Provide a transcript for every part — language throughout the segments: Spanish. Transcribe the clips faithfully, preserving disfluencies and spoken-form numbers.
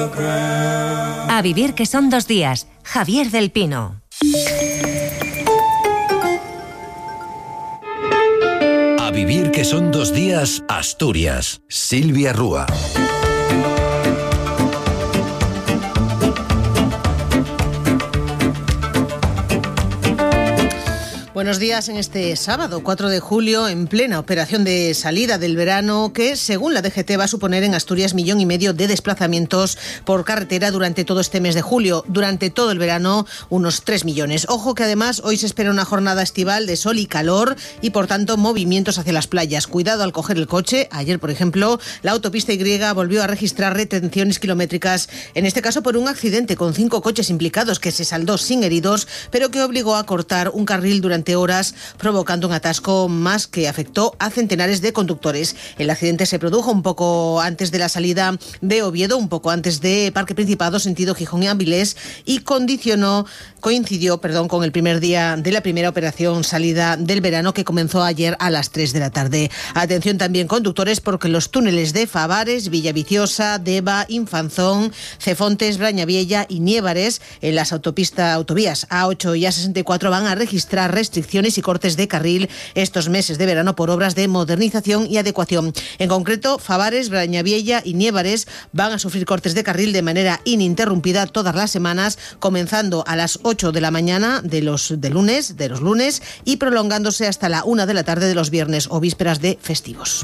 A vivir que son dos días. Javier del Pino. A vivir que son dos días, Asturias. Silvia Rúa. Buenos días en este sábado, cuatro de julio, en plena operación de salida del verano que, según la D G T, va a suponer en Asturias millón y medio de desplazamientos por carretera durante todo este mes de julio. Durante todo el verano, unos tres millones. Ojo que además hoy se espera una jornada estival de sol y calor y, por tanto, movimientos hacia las playas. Cuidado al coger el coche. Ayer, por ejemplo, la autopista Y volvió a registrar retenciones kilométricas, en este caso por un accidente con cinco coches implicados que se saldó sin heridos, pero que obligó a cortar un carril durante horas, provocando un atasco más que afectó a centenares de conductores. El accidente se produjo un poco antes de la salida de Oviedo, un poco antes de Parque Principado, sentido Gijón y Avilés, y condicionó, coincidió perdón, con el primer día de la primera operación salida del verano, que comenzó ayer a las tres de la tarde. Atención también, conductores, porque los túneles de Favares, Villaviciosa, Deva, Infanzón, Cefontes, Brañaviella y Niévares, en las autopistas, autovías A ocho y A sesenta y cuatro, van a registrar restricciones y cortes de carril estos meses de verano por obras de modernización y adecuación. En concreto, Favares, Brañaviella y Niévares van a sufrir cortes de carril de manera ininterrumpida todas las semanas, comenzando a las ocho de la mañana de los de lunes, de los lunes y prolongándose hasta la una de la tarde de los viernes o vísperas de festivos.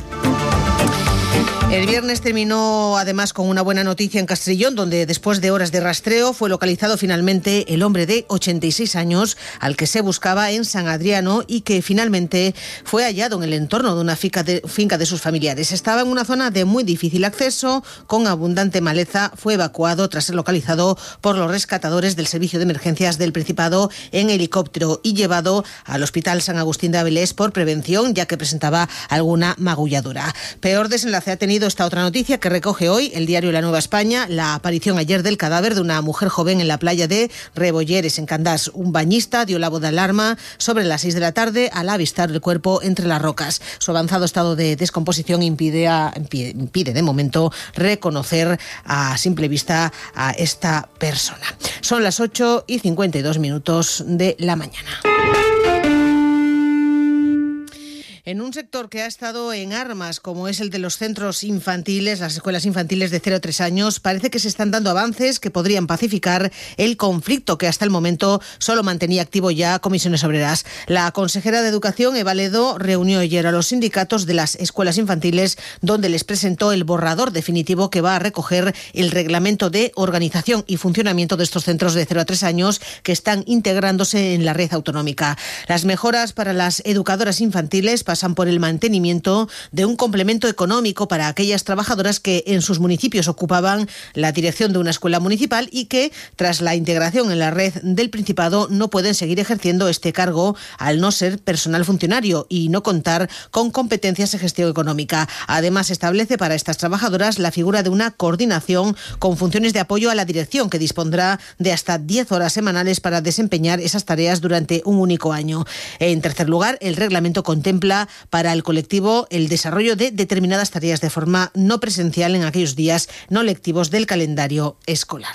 El viernes terminó además con una buena noticia en Castrillón, donde después de horas de rastreo fue localizado finalmente el hombre de ochenta y seis años al que se buscaba en San Adriano y que finalmente fue hallado en el entorno de una finca de, finca de sus familiares. Estaba en una zona de muy difícil acceso, con abundante maleza. Fue evacuado tras ser localizado por los rescatadores del Servicio de Emergencias del Principado en helicóptero y llevado al Hospital San Agustín de Avilés por prevención, ya que presentaba alguna magulladura. Peor desenlace ha tenido esta otra noticia que recoge hoy el diario La Nueva España: la aparición ayer del cadáver de una mujer joven en la playa de Rebolleres, en Candás. Un bañista dio la voz de alarma sobre las seis de la tarde al avistar el cuerpo entre las rocas. Su avanzado estado de descomposición impide, a, impide, impide de momento reconocer a simple vista a esta persona. Son las ocho y cincuenta y dos minutos de la mañana. En un sector que ha estado en armas, como es el de los centros infantiles, las escuelas infantiles de cero a tres años, parece que se están dando avances que podrían pacificar el conflicto que hasta el momento solo mantenía activo ya Comisiones Obreras. La consejera de Educación, Eva Ledo, reunió ayer a los sindicatos de las escuelas infantiles, donde les presentó el borrador definitivo que va a recoger el reglamento de organización y funcionamiento de estos centros de cero a tres años que están integrándose en la red autonómica. Las mejoras para las educadoras infantiles pasan por el mantenimiento de un complemento económico para aquellas trabajadoras que en sus municipios ocupaban la dirección de una escuela municipal y que, tras la integración en la red del Principado, no pueden seguir ejerciendo este cargo al no ser personal funcionario y no contar con competencias de gestión económica. Además, establece para estas trabajadoras la figura de una coordinación con funciones de apoyo a la dirección, que dispondrá de hasta diez horas semanales para desempeñar esas tareas durante un único año. En tercer lugar, el reglamento contempla para el colectivo el desarrollo de determinadas tareas de forma no presencial en aquellos días no lectivos del calendario escolar.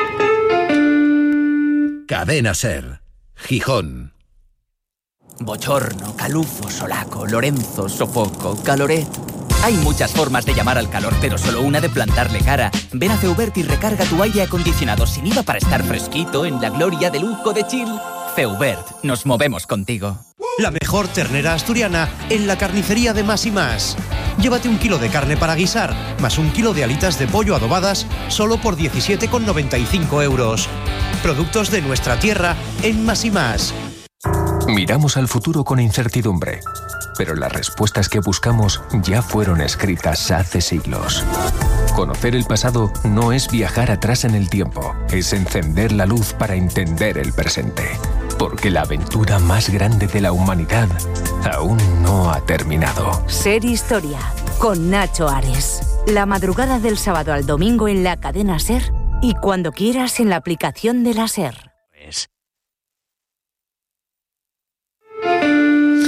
Cadena Ser, Gijón. Bochorno, calufo, solaco, Lorenzo, sofoco, caloret. Hay muchas formas de llamar al calor, pero solo una de plantarle cara. Ven a Feubert y recarga tu aire acondicionado sin I V A para estar fresquito en la gloria de lujo de chill. Feubert, nos movemos contigo. La mejor ternera asturiana en la carnicería de Más y Más. Llévate un kilo de carne para guisar, más un kilo de alitas de pollo adobadas, solo por diecisiete con noventa y cinco euros. Productos de nuestra tierra en Más y Más. Miramos al futuro con incertidumbre, pero las respuestas que buscamos ya fueron escritas hace siglos. Conocer el pasado no es viajar atrás en el tiempo, es encender la luz para entender el presente. Porque la aventura más grande de la humanidad aún no ha terminado. Ser Historia, con Nacho Ares. La madrugada del sábado al domingo en la cadena Ser y cuando quieras en la aplicación de la Ser.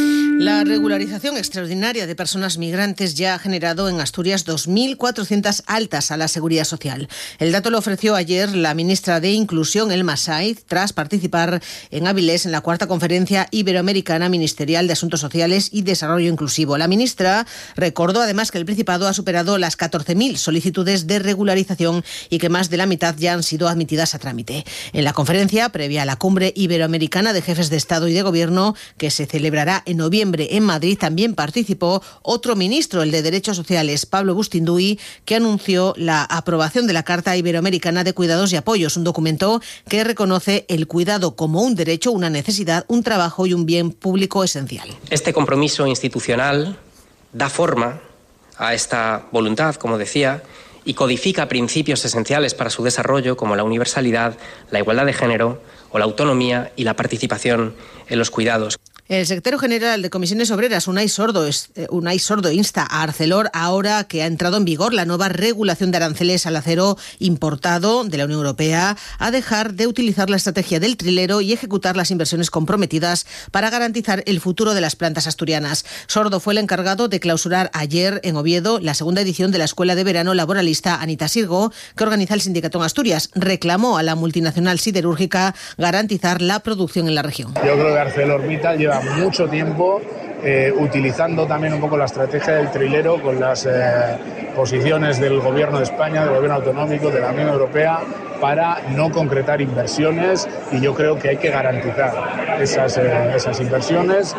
La regularización extraordinaria de personas migrantes ya ha generado en Asturias dos mil cuatrocientas altas a la Seguridad Social. El dato lo ofreció ayer la ministra de Inclusión, Elma Saiz, tras participar en Avilés en la cuarta Conferencia Iberoamericana Ministerial de Asuntos Sociales y Desarrollo Inclusivo. La ministra recordó además que el Principado ha superado las catorce mil solicitudes de regularización y que más de la mitad ya han sido admitidas a trámite. En la conferencia, previa a la Cumbre Iberoamericana de Jefes de Estado y de Gobierno, que se celebrará en noviembre en Madrid, también participó otro ministro, el de Derechos Sociales, Pablo Bustinduy, que anunció la aprobación de la Carta Iberoamericana de Cuidados y Apoyos, un documento que reconoce el cuidado como un derecho, una necesidad, un trabajo y un bien público esencial. Este compromiso institucional da forma a esta voluntad, como decía, y codifica principios esenciales para su desarrollo, como la universalidad, la igualdad de género o la autonomía y la participación en los cuidados. El secretario general de Comisiones Obreras, Unai Sordo, Unai Sordo, insta a Arcelor, ahora que ha entrado en vigor la nueva regulación de aranceles al acero importado de la Unión Europea, a dejar de utilizar la estrategia del trilero y ejecutar las inversiones comprometidas para garantizar el futuro de las plantas asturianas. Sordo fue el encargado de clausurar ayer en Oviedo la segunda edición de la Escuela de Verano Laboralista Anita Sirgo, que organiza el sindicato en Asturias. Reclamó a la multinacional siderúrgica garantizar la producción en la región. Yo creo que ArcelorMittal lleva mucho tiempo eh, utilizando también un poco la estrategia del trilero con las eh, posiciones del Gobierno de España, del Gobierno autonómico, de la Unión Europea, para no concretar inversiones, y yo creo que hay que garantizar esas, eh, esas inversiones.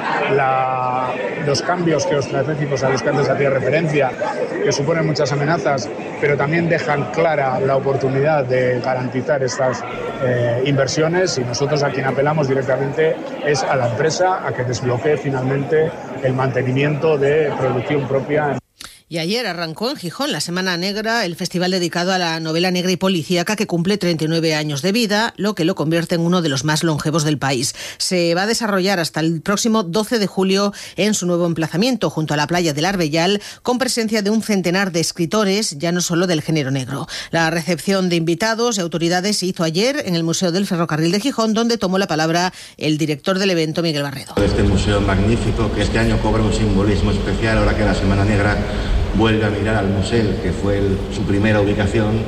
La, los cambios geoestratégicos a los que antes hacía referencia, que suponen muchas amenazas, pero también dejan clara la oportunidad de garantizar estas eh, inversiones, y nosotros a quien apelamos directamente es a la empresa, a que desbloquee finalmente el mantenimiento de producción propia. Y ayer arrancó en Gijón la Semana Negra, el festival dedicado a la novela negra y policíaca, que cumple treinta y nueve años de vida, lo que lo convierte en uno de los más longevos del país. Se va a desarrollar hasta el próximo doce de julio en su nuevo emplazamiento, junto a la playa del Arbellal, con presencia de un centenar de escritores, ya no solo del género negro. La recepción de invitados y autoridades se hizo ayer en el Museo del Ferrocarril de Gijón, donde tomó la palabra el director del evento, Miguel Barredo. Este museo magnífico, que este año cobra un simbolismo especial, ahora que la Semana Negra vuelve a mirar al museo, que fue el, su primera ubicación.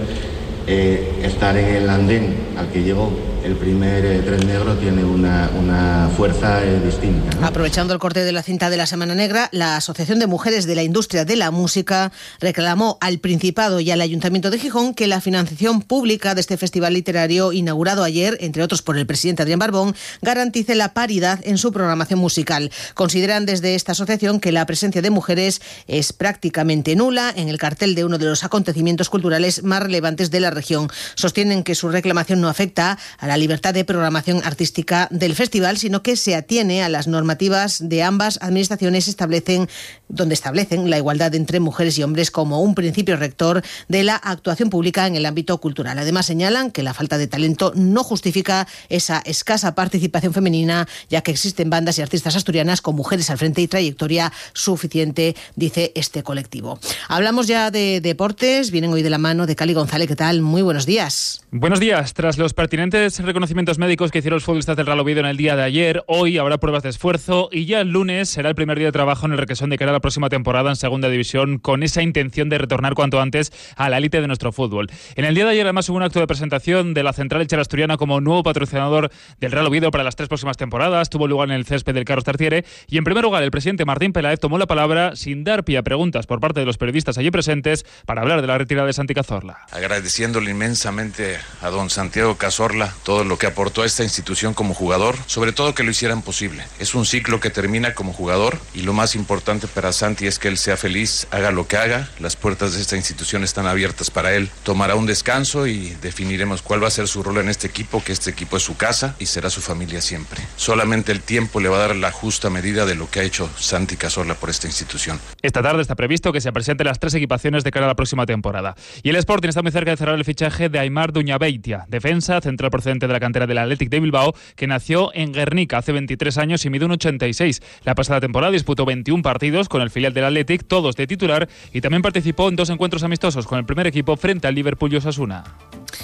Eh, estar en el andén al que llegó el primer eh, tren negro tiene una, una fuerza eh, distinta, ¿no? Aprovechando el corte de la cinta de la Semana Negra, la Asociación de Mujeres de la Industria de la Música reclamó al Principado y al Ayuntamiento de Gijón que la financiación pública de este festival literario, inaugurado ayer, entre otros por el presidente Adrián Barbón, garantice la paridad en su programación musical. Consideran desde esta asociación que la presencia de mujeres es prácticamente nula en el cartel de uno de los acontecimientos culturales más relevantes de la región. Sostienen que su reclamación no afecta a la libertad de programación artística del festival, sino que se atiene a las normativas de ambas administraciones, establecen, donde establecen la igualdad entre mujeres y hombres como un principio rector de la actuación pública en el ámbito cultural. Además, señalan que la falta de talento no justifica esa escasa participación femenina, ya que existen bandas y artistas asturianas con mujeres al frente y trayectoria suficiente, dice este colectivo. Hablamos ya de deportes, vienen hoy de la mano de Cali González. ¿Qué tal? Muy buenos días. Buenos días. Tras los pertinentes reconocimientos médicos que hicieron los futbolistas del Real Oviedo en el día de ayer, hoy habrá pruebas de esfuerzo y ya el lunes será el primer día de trabajo en el Requesón de cara a la próxima temporada en Segunda División, con esa intención de retornar cuanto antes a la élite de nuestro fútbol. En el día de ayer además hubo un acto de presentación de la Central Lechera Asturiana como nuevo patrocinador del Real Oviedo para las tres próximas temporadas. Tuvo lugar en el césped del Carlos Tartiere y en primer lugar el presidente Martín Peláez tomó la palabra sin dar pie a preguntas por parte de los periodistas allí presentes para hablar de la retirada de Santi Cazorla. Agradeciéndole inmensamente a don Santiago Cazorla todo lo que aportó a esta institución como jugador, sobre todo que lo hicieran posible. Es un ciclo que termina como jugador y lo más importante para Santi es que él sea feliz, haga lo que haga. Las puertas de esta institución están abiertas para él. Tomará un descanso y definiremos cuál va a ser su rol en este equipo, que este equipo es su casa y será su familia siempre. Solamente el tiempo le va a dar la justa medida de lo que ha hecho Santi Cazorla por esta institución. Esta tarde está previsto que se presenten las tres equipaciones de cara a la próxima temporada. Y el Sporting está muy cerca de cerrar el fichaje de Aimar Duñabeitia, defensa central procedente de la cantera del Athletic de Bilbao, que nació en Guernica hace veintitrés años y mide un ochenta y seis. La pasada temporada disputó veintiún partidos con el filial del Athletic, todos de titular, y también participó en dos encuentros amistosos con el primer equipo frente al Liverpool y Osasuna.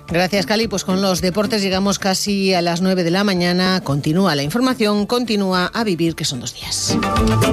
Gracias, Cali. Pues con los deportes llegamos casi a las nueve de la mañana. Continúa la información, continúa A Vivir, que son dos días.